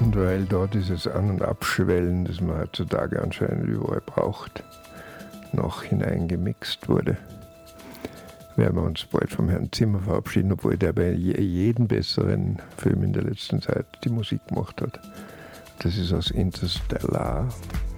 Und weil da dieses An- und Abschwellen, das man heutzutage anscheinend überall braucht, noch hineingemixt wurde, werden wir uns bald vom Herrn Zimmer verabschieden, obwohl der bei jedem besseren Film in der letzten Zeit die Musik gemacht hat. Das ist aus Interstellar.